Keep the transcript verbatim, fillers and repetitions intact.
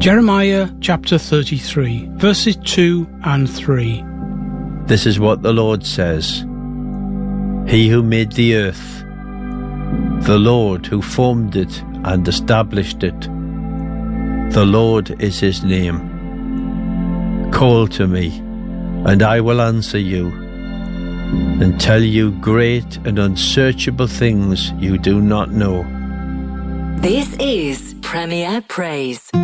Jeremiah chapter thirty-three, verses two and three. This is what the Lord says. He who made the earth, the Lord who formed it and established it, the Lord is his name. Call to me, and I will answer you, and tell you great and unsearchable things you do not know. This is Premier Praise.